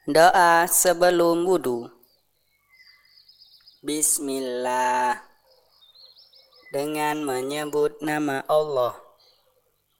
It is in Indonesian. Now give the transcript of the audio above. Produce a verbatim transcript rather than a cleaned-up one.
Doa sebelum wudu. Bismillah. Dengan menyebut nama Allah.